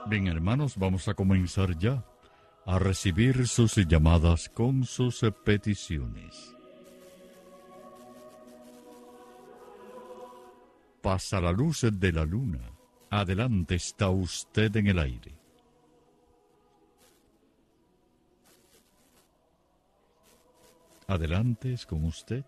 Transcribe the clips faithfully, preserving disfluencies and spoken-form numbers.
Bien, hermanos, vamos a comenzar ya a recibir sus llamadas con sus peticiones. Pasa la luz de la luna. Adelante, está usted en el aire. Adelante, es con usted.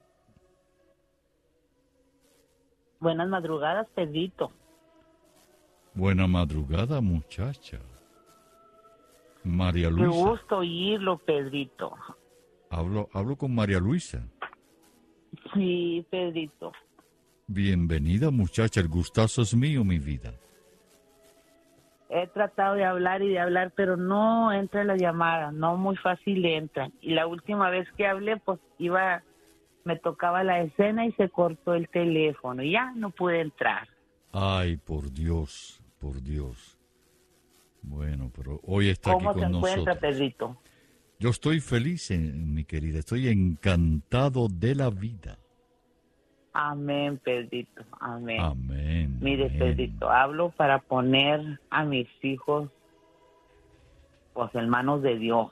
Buenas madrugadas, Pedrito. Buena madrugada, muchacha. María Luisa. Qué gusto oírlo, Pedrito. Hablo, hablo con María Luisa. Sí, Pedrito. Bienvenida, muchacha. El gustazo es mío, mi vida. He tratado de hablar y de hablar, pero no entra la llamada. No muy fácil entra. Y la última vez que hablé, pues iba, me tocaba la escena y se cortó el teléfono. Y ya no pude entrar. Ay, por Dios, por Dios. Bueno, pero hoy está aquí con nosotros. ¿Cómo se encuentra, Pedrito? Yo estoy feliz, mi querida. Estoy encantado de la vida. Amén, Pedrito. Amén. Amén. Mire, amén. Pedrito, hablo para poner a mis hijos, pues, en manos de Dios.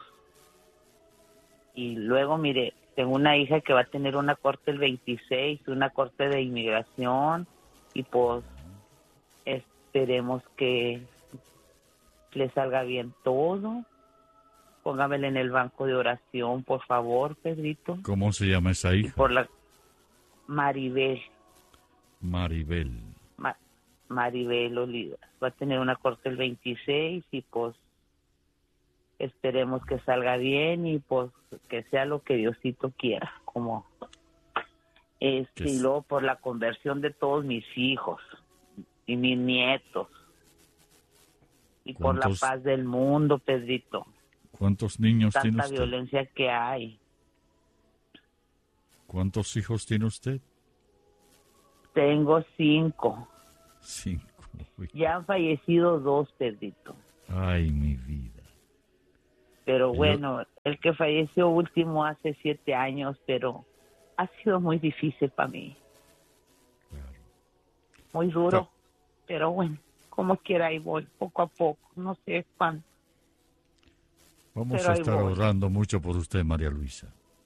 Y luego, mire, tengo una hija que va a tener una corte el veintiséis, una corte de inmigración, y pues esperemos que le salga bien todo. Póngamela en el banco de oración, por favor, Pedrito. ¿Cómo se llama esa hija? Y por la Maribel. Maribel. Ma- Maribel Olivas. Va a tener una corte el veintiséis y pues esperemos que salga bien y pues que sea lo que Diosito quiera, como este, y luego por la conversión de todos mis hijos y mis nietos y por la paz del mundo, Pedrito. ¿Cuántos niños tiene usted? Tanta violencia que hay. ¿Cuántos hijos tiene usted? Tengo cinco. Cinco. Uy. Ya han fallecido dos, Pedrito. Ay, mi vida. Pero Yo... bueno, el que falleció último hace siete años, pero ha sido muy difícil para mí. Claro. Muy duro, Ta... pero bueno, como quiera ahí voy, poco a poco, no sé cuándo. Vamos pero a estar voy. orando mucho por usted, María Luisa.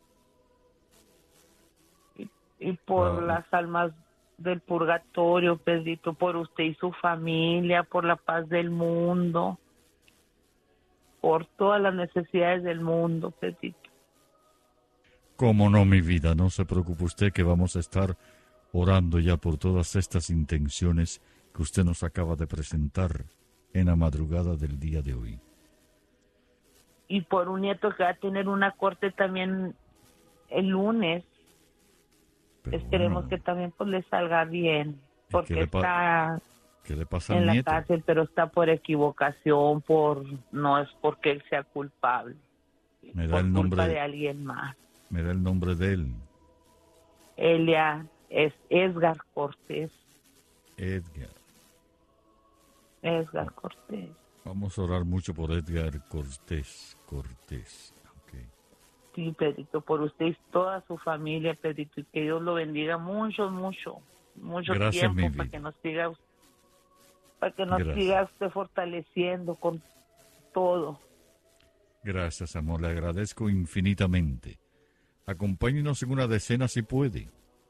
Y, y por ah. las almas del purgatorio, Pedrito, por usted y su familia, por la paz del mundo, por todas las necesidades del mundo, Pedrito. Cómo no, mi vida, no se preocupe usted que vamos a estar orando ya por todas estas intenciones que usted nos acaba de presentar en la madrugada del día de hoy. Y por un nieto que va a tener una corte también el lunes. Pero esperemos bueno, que también pues le salga bien, porque ¿qué está ¿qué le pasa en la nieto? cárcel, pero está por equivocación, por no es porque él sea culpable, me da por el culpa nombre de alguien más. Me da el nombre de él. Elia es Edgar Cortés. Edgar. Edgar Cortés. Vamos a orar mucho por Edgar Cortés. Cortés. Okay. Sí, Pedrito, por usted y toda su familia, Pedrito, y que Dios lo bendiga mucho, mucho, mucho Gracias, tiempo para que nos siga, para que nos Gracias. siga usted fortaleciendo con todo. Gracias, amor, le agradezco infinitamente. Acompáñenos en una decena si puede.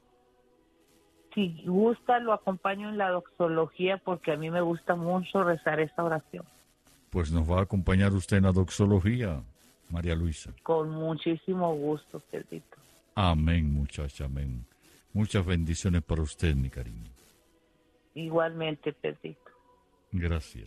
Si gusta, lo acompaño en la doxología porque a mí me gusta mucho rezar esta oración. Pues nos va a acompañar usted en la doxología, María Luisa. Con muchísimo gusto, Pedrito. Amén, muchacha, amén. Muchas bendiciones para usted, mi cariño. Igualmente, Pedrito. Gracias.